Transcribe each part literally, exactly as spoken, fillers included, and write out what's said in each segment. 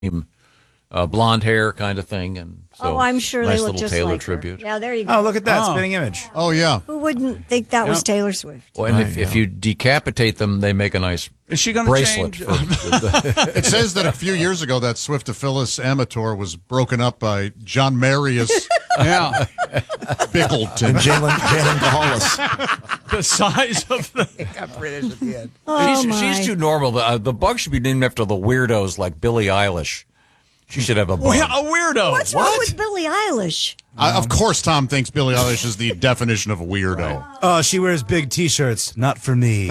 uh, blonde hair kind of thing, and so oh, I'm sure nice they look little just Taylor like tribute. Her. Yeah, there you go. Oh, look at that Oh. spinning image. Oh, yeah. Who wouldn't think that was Yep. Taylor Swift? Well, and Right, if, yeah. if you decapitate them, they make a nice Is she going to bracelet. change? For, the, It says that a few years ago that Swiftophilus amateur was broken up by John Marius Yeah. Bickleton. Jalen Jalen Gaholis. The size of the. Got British at the end. Oh, she's, my. she's too normal. The, uh, the bug should be named after the weirdos like Billie Eilish. She should have a bug. Yeah, a weirdo. What's what? wrong with Billie Eilish? I, of course, Tom thinks Billie Eilish is the definition of a weirdo. Oh, she wears big T-shirts. Not for me.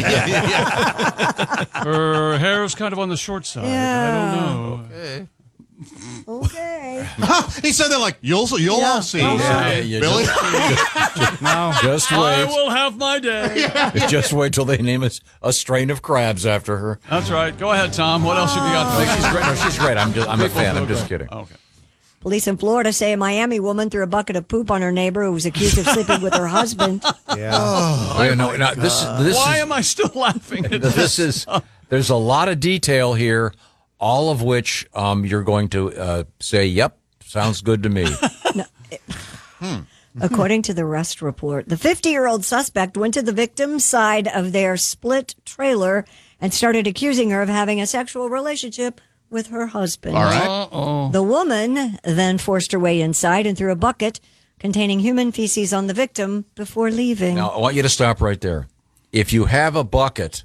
Her hair's kind of on the short side. Yeah. I don't know. Okay. Okay. He said that like, you'll, you'll Yeah. all see. Yeah, you Billy? No. Just I wait. will have my day. Just wait till they name a, a strain of crabs after her. That's right. Go ahead, Tom. What else have you got? No, she's great. No, she's great. I'm just, I'm a fan. I'm just kidding. Okay. Police in Florida say a Miami woman threw a bucket of poop on her neighbor who was accused of sleeping with her husband. Yeah. Oh, yeah, no, no, this, this Why is, am I still laughing at this this? is, there's a lot of detail here, all of which um, you're going to uh, say, yep, sounds good to me. According to the arrest report, the fifty-year-old suspect went to the victim's side of their split trailer and started accusing her of having a sexual relationship with her husband. All right. Uh-oh. The woman then forced her way inside and threw a bucket containing human feces on the victim before leaving. Now, I want you to stop right there. If you have a bucket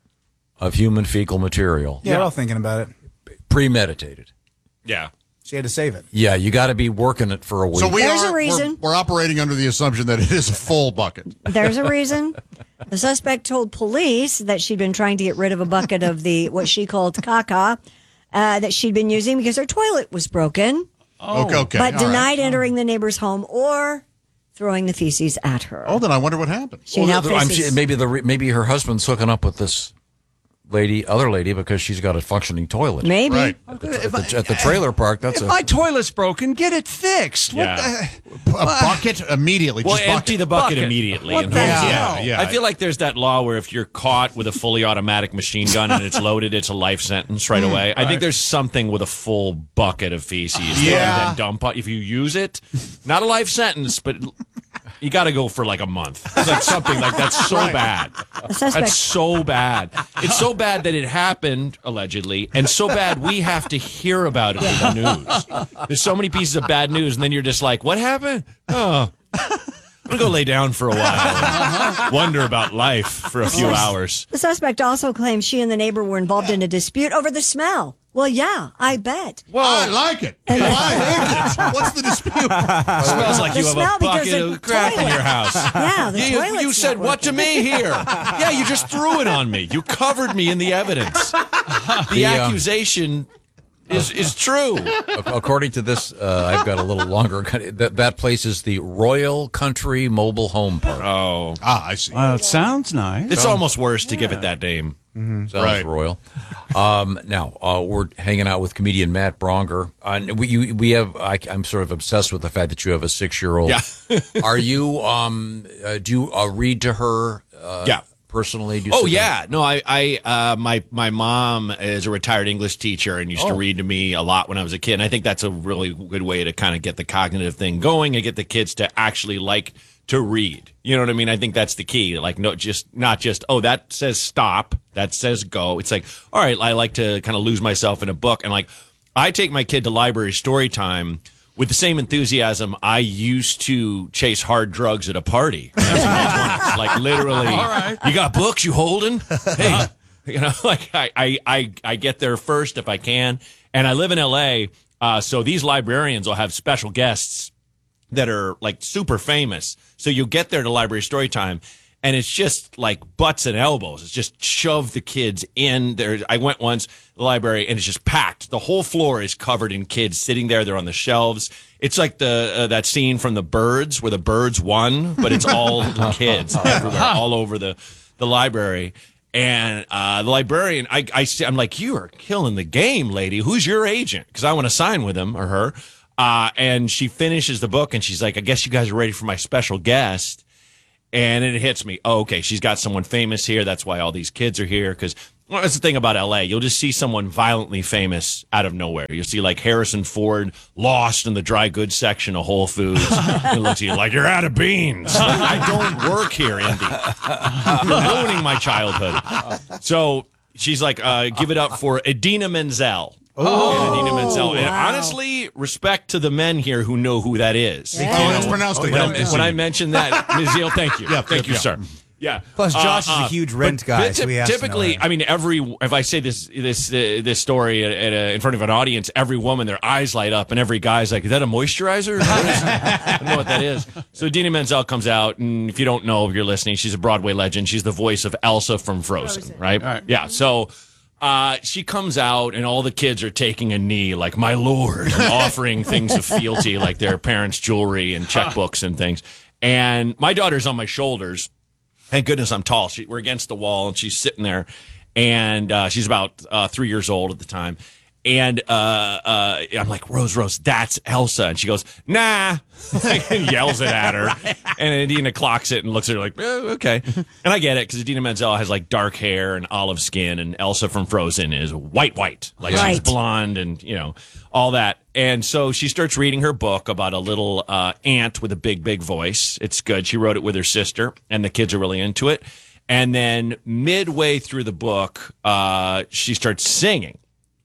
of human fecal material, Yeah, we're all thinking about it. premeditated, Yeah. She had to save it. yeah, you got to be working it for a week. So we There's are, a reason. We're, we're operating under the assumption that it is a full bucket. There's a reason. The suspect told police that she'd been trying to get rid of a bucket of the what she called caca uh, that she'd been using because her toilet was broken, Okay, okay. but all denied right. entering the neighbor's home or throwing the feces at her. Oh, then I wonder what happened. She now Well, I'm- faces- maybe the re- maybe her husband's hooking up with this lady, other lady, because she's got a functioning toilet. maybe. Right. At the, at the- at the trailer park, that's If a. my toilet's broken, get it fixed. What Yeah. the- A bucket immediately. Well, just empty bucket. the bucket, Bucket. immediately. What and the hose it. hell? Yeah, yeah. I feel like there's that law where if you're caught with a fully automatic machine gun and it's loaded, it's a life sentence right away. I think there's something with a full bucket of feces that you Yeah. then dump on. If you use it, not a life sentence, but you got to go for like a month. It's like something like that's so bad. The suspect That's so bad. It's so bad that it happened, allegedly, and so bad we have to hear about it in the news. There's so many pieces of bad news, and then you're just like, what happened? Oh, I'm going to go lay down for a while and wonder about life for a few hours. The suspect also claims she and the neighbor were involved in a dispute over the smell. Well, yeah, I bet. I like it. I hate it. What's the dispute? It smells like The you have smell a because bucket the of crap in toilet. your house. Yeah, the You, toilet's you said not what to working. me here? Yeah, you just threw it on me. You covered me in the evidence. The, The, uh, accusation is is true. According to this, uh, I've got a little longer. That that place is the Royal Country Mobile Home Park. Oh, Ah, I see. Well, it sounds nice. it's almost worse to give it that name. Sounds Right. royal. Um, now uh, we're hanging out with comedian Matt Bronger. Uh, we you, we have. I, I'm sort of obsessed with the fact that you have a six year old. Yeah. Are you? Um, uh, do you uh, read to her? Uh, Yeah. Personally, do you Oh sit yeah, no, I, I, uh, my, my mom is a retired English teacher and used to Oh. read to me a lot when I was a kid. And I think that's a really good way to kind of get the cognitive thing going and get the kids to actually like to read. You know what I mean? I think that's the key. Like, no, just not just oh, that says stop, that says go. It's like, all right, I like to kind of lose myself in a book, and like, I take my kid to library story time with the same enthusiasm I used to chase hard drugs at a party. That's in my twenties. Like literally, All right. you got books you holding? Hey, you know, like I, I, I, I get there first if I can. And I live in L A, uh, so these librarians will have special guests that are like super famous. So you get there to library story time, and it's just like butts and elbows. It's just shove the kids in there. I went once to the library and it's just packed. The whole floor is covered in kids sitting there. They're on the shelves. It's like the uh, that scene from The Birds where the birds won, but it's all little kids everywhere, all over the the library. And uh, the librarian, I, I see, I'm like, you are killing the game, lady. Who's your agent? Because I want to sign with him or her. Uh, and she finishes the book and she's like, I guess you guys are ready for my special guest. And it hits me. Oh, okay. She's got someone famous here. That's why all these kids are here. Because Well, that's the thing about L A. You'll just see someone violently famous out of nowhere. You'll see like Harrison Ford lost in the dry goods section of Whole Foods. He looks at you like, you're out of beans. Like, I don't work here, Indy. You're ruining my childhood. So she's like, uh, give it up for Idina Menzel. Oh, Idina Menzel. And wow. honestly, respect to the men here who know who that is. Oh, that's pronounced When, I, when I mentioned that, Miziel, thank you. Yeah, thank yeah, you, yeah. sir. Yeah. Plus, Josh Uh, is uh, a huge rent but- guy. but so he has to know typically, that. I mean, every if I say this this uh, this story at, at a, in front of an audience, every woman, their eyes light up, and every guy's like, "Is that a moisturizer?" I don't know what that is. So Idina Menzel comes out, and if you don't know, if you're listening, she's a Broadway legend. She's the voice of Elsa from Frozen, Frozen. right? Right. Yeah. So. Uh, she comes out and all the kids are taking a knee like, my lord, and offering things of fealty like their parents' jewelry and checkbooks and things. And my daughter's on my shoulders. Thank goodness I'm tall. She, we're against the wall and she's sitting there and uh, she's about uh, three years old at the time. And uh, uh, I'm like, Rose, Rose, that's Elsa. And she goes, nah, and yells it at her. And Idina clocks it and looks at her like, oh, okay. And I get it because Idina Menzel has like dark hair and olive skin, and Elsa from Frozen is white, white. Like she's Right. blonde and, you know, all that. And so she starts reading her book about a little uh, ant with a big, big voice. It's good. She wrote it with her sister, and the kids are really into it. And then midway through the book, uh, she starts singing.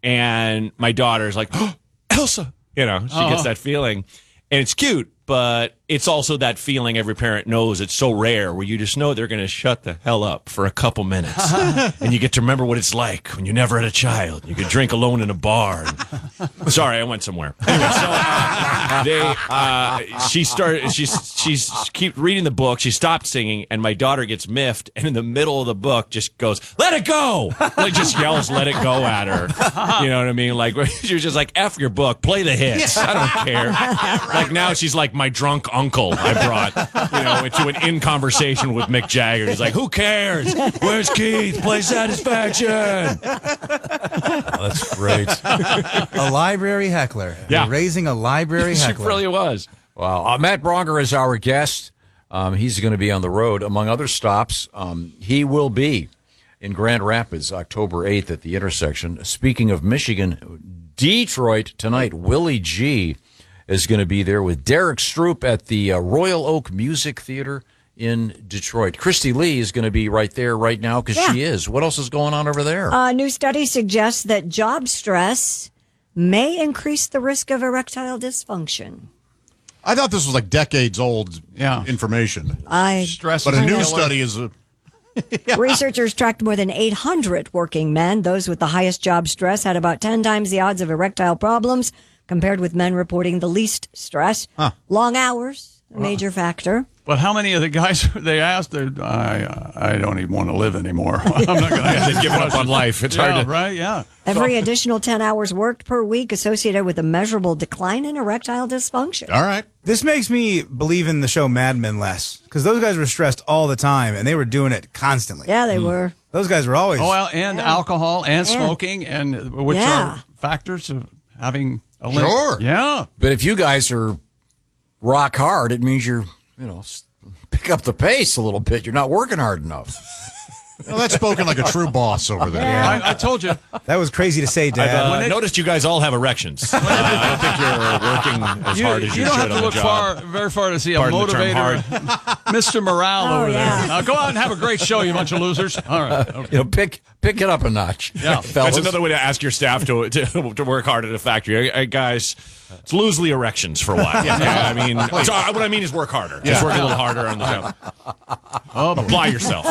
And my daughter's like, oh, Elsa. You know, she gets that feeling. And it's cute, but it's also that feeling every parent knows it's so rare where you just know they're going to shut the hell up for a couple minutes. And you get to remember what it's like when you never had a child. You could drink alone in a bar. And, sorry, I went somewhere. Anyway, so uh, they, uh, she started, she's, she's she keep reading the book. She stopped singing, and my daughter gets miffed. And in the middle of the book, just goes, let it go. Like, just yells, let it go at her. You know what I mean? Like, she was just like, F your book, play the hits. I don't care. Like, now she's like my drunk uncle I brought, you know, into an in conversation with Mick Jagger. He's like, who cares? Where's Keith? Play Satisfaction. That's great. a library heckler. Yeah. You're raising a library She heckler. really was. Wow. Uh, Matt Bronger is our guest. Um, he's going to be on the road. Among other stops, um, he will be in Grand Rapids October eighth at the intersection. Speaking of Michigan, Detroit tonight, Willie G is going to be there with Derek Stroop at the uh, Royal Oak Music Theater in Detroit. Christy Lee is going to be right there right now because Yeah. she is. What else is going on over there? A new study suggests that job stress may increase the risk of erectile dysfunction. I thought this was like decades old Yeah. information. I Stress But is a new killer. study is a Researchers tracked more than eight hundred working men. Those with the highest job stress had about ten times the odds of erectile problems compared with men reporting the least stress. Long hours, a major factor. But how many of the guys they asked, they're, I, I don't even want to live anymore. I'm not going to They've given up on life. It's yeah, hard to. right? Yeah. Every additional ten hours worked per week associated with a measurable decline in erectile dysfunction. all right. This makes me believe in the show Mad Men less because those guys were stressed all the time and they were doing it constantly. Yeah, they were. Those guys were always. Oh, well, and alcohol and smoking, and which Yeah. are factors of having a link. Sure. Yeah. But if you guys are rock hard, it means you're, you know, s- pick up the pace a little bit. You're not working hard enough. Well, that's spoken like a true boss over there. I, I told you. That was crazy to say, Dad. Uh, When it- noticed you guys all have erections. Uh, I don't think you're working as You, hard as you, you don't should have to on the look job. far, very far to see a Pardon the term motivator, Mister Morale Oh, over yeah. there. Now go out and have a great show, you bunch of losers. All right. Okay. You know, pick pick it up a notch. Yeah. fellas. That's another way to ask your staff to to, to work hard at a factory. Hey, hey, guys, it's loosely erections for a while. Yeah, I mean, so I- what I mean is work harder. Just work a little harder on the job. Oh, apply yourself.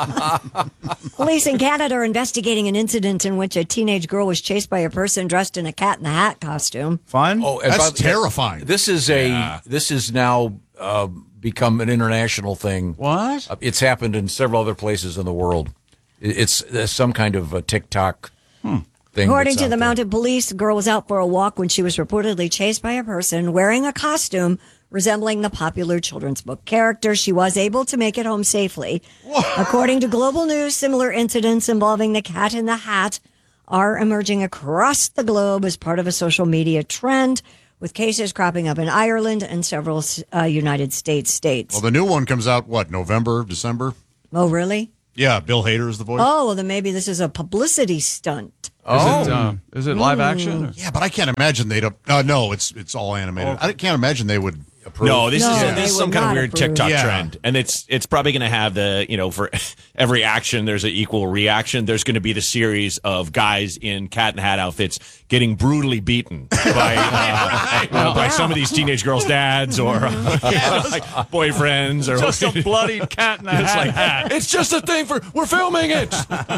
Police in Canada are investigating an incident in which a teenage girl was chased by a person dressed in a Cat in the Hat costume. Fun? Oh, and That's by the- terrifying. This is a this is now uh, become an international thing. What? Uh, It's happened in several other places in the world. It- It's uh, some kind of a TikTok thing. According that's to out the there. mounted police, the girl was out for a walk when she was reportedly chased by a person wearing a costume resembling the popular children's book character. She was able to make it home safely. According to Global News, similar incidents involving the Cat in the Hat are emerging across the globe as part of a social media trend, with cases cropping up in Ireland and several uh, United States states. Well, the new one comes out, what, November, December? Oh, really? Yeah, Bill Hader is the voice. Oh, well, then maybe this is a publicity stunt. Oh. Is it, uh, is it live action? Or? Yeah, but I can't imagine they'd. Uh, no, it's it's all animated. I can't imagine they would approve. No, this No, is they this is some would kind of not weird approve. TikTok Yeah. trend, and it's it's probably going to have the you know for every action there's an equal reaction. There's going to be the series of guys in cat and hat outfits getting brutally beaten by uh, uh, by some of these teenage girls' dads or uh, like boyfriends or Just a bloody cat in a It's hat. like hat. it's just a thing for we're filming it.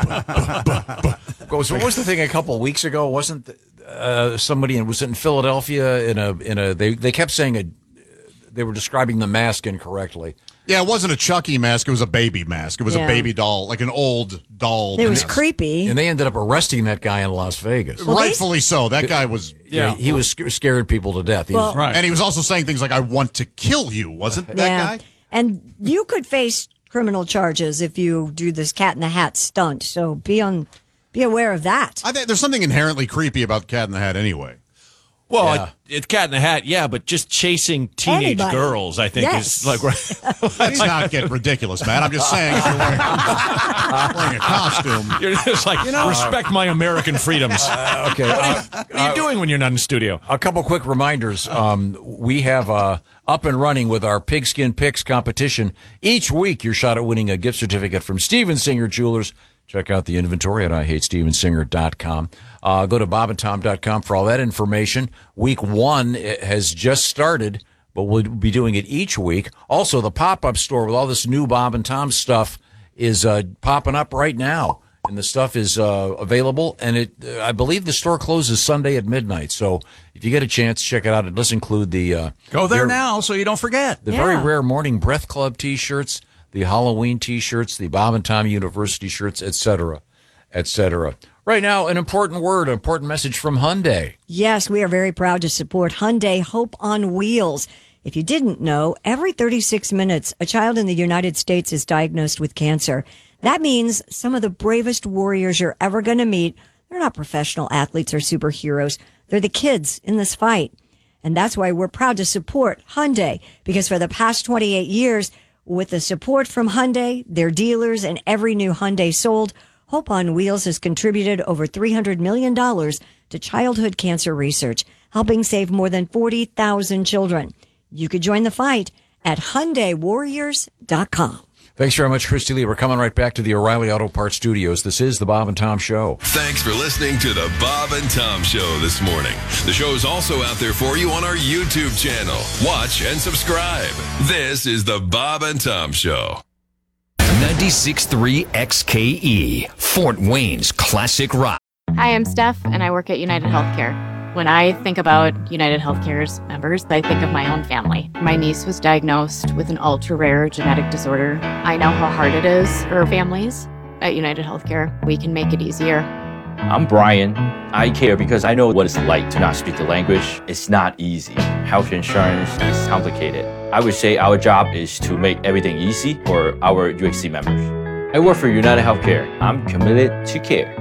Goes, what was the thing a couple of weeks ago? Wasn't the, uh, somebody in was it in Philadelphia in a in a they they kept saying a they were describing the mask incorrectly. Yeah, it wasn't a Chucky mask. It was a baby mask. It was Yeah. a baby doll, like an old doll. It was mask. creepy. And they ended up arresting that guy in Las Vegas. Well, they- Rightfully so. That guy was. Yeah, he was sc- scaring people to death. He Well- was, Right. And he was also saying things like, I want to kill you, wasn't that yeah. guy? And you could face criminal charges if you do this cat in the hat stunt. So be on, be aware of that. I think there's something inherently creepy about Cat in the Hat anyway. Well, Yeah. it- it's Cat in the Hat, yeah, but just chasing teenage Anybody. girls, I think, Yes. is like Let's not get ridiculous, man. I'm just saying if you're wearing, wearing a costume. you're just like respect my American freedoms. okay. uh, What are you doing when you're not in the studio? A couple quick reminders. Um, we have uh, up and running with our Pigskin Picks competition. Each week, your shot at winning a gift certificate from Steven Singer Jewelers. Check out the inventory at I hate steven singer dot com. Uh, go to bob and tom dot com for all that information. Week one has just started, but we'll be doing it each week. Also, the pop-up store with all this new Bob and Tom stuff is uh, popping up right now. And the stuff is uh, available, and it uh, I believe the store closes Sunday at midnight. So if you get a chance, check it out. It does include the uh, Go there very- now so you don't forget. the very Yeah. rare Morning Breath Club T-shirts, the Halloween T-shirts, the Bob and Tom University shirts, et cetera, et cetera. Right now, an important word, an important message from Hyundai. Yes, we are very proud to support Hyundai Hope on Wheels. If you didn't know, every thirty-six minutes, a child in the United States is diagnosed with cancer. That means some of the bravest warriors you're ever going to meet, they're not professional athletes or superheroes. They're the kids in this fight. And that's why we're proud to support Hyundai, because for the past twenty-eight years, with the support from Hyundai, their dealers, and every new Hyundai sold, Hope on Wheels has contributed over three hundred million dollars to childhood cancer research, helping save more than forty thousand children. You could join the fight at Hyundai Warriors dot com. Thanks very much, Christy Lee. We're coming right back to the O'Reilly Auto Parts Studios. This is the Bob and Tom Show. Thanks for listening to the Bob and Tom Show this morning. The show is also out there for you on our YouTube channel. Watch and subscribe. This is the Bob and Tom Show. ninety-six point three X K E, Fort Wayne's classic rock. Hi, I'm Steph, and I work at United Healthcare. When I think about United Healthcare's members, I think of my own family. My niece was diagnosed with an ultra-rare genetic disorder. I know how hard it is for families. At United Healthcare, we can make it easier. I'm Brian. I care because I know what it's like to not speak the language. It's not easy. Health insurance is complicated. I would say our job is to make everything easy for our U H C members. I work for United Healthcare. I'm committed to care.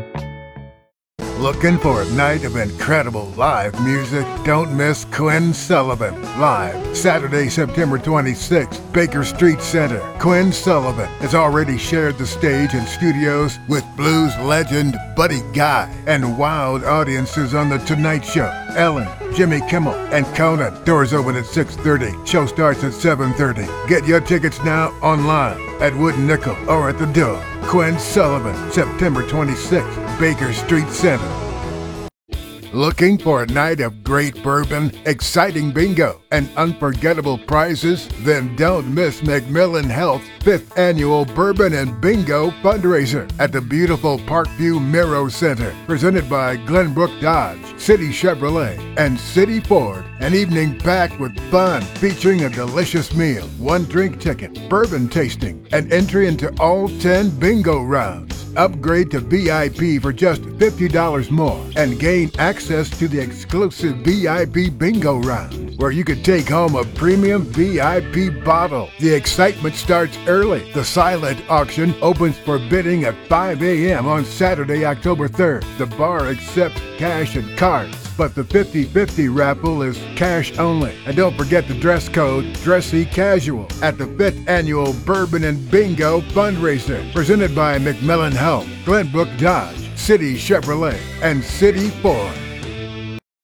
Looking for a night of incredible live music? Don't miss Quinn Sullivan live Saturday, September twenty-sixth, Baker Street Center. Quinn Sullivan has already shared the stage and studios with blues legend Buddy Guy and wild audiences on The Tonight Show, Ellen, Jimmy Kimmel, and Conan. Doors open at six thirty. Show starts at seven thirty. Get your tickets now online at Wood Nickel or at the door. Quinn Sullivan, September twenty-sixth, Baker Street Center. Looking for a night of great bourbon, exciting bingo, and unforgettable prizes? Then don't miss McMillan Health's fifth annual Bourbon and Bingo fundraiser at the beautiful Parkview Miro Center, presented by Glenbrook Dodge, City Chevrolet, and City Ford. An evening packed with fun, featuring a delicious meal, one drink ticket, bourbon tasting, and entry into all ten bingo rounds. Upgrade to V I P for just fifty dollars more and gain access to the exclusive V I P bingo round, where you could take home a premium V I P bottle. The excitement starts early. The silent auction opens for bidding at five a.m. on Saturday, October third. The bar accepts cash and cards. but the fifty fifty raffle is cash only. And don't forget the dress code, Dressy Casual, at the fifth Annual Bourbon and Bingo Fundraiser, presented by McMillan Health, Glenbrook Dodge, City Chevrolet, and City Ford.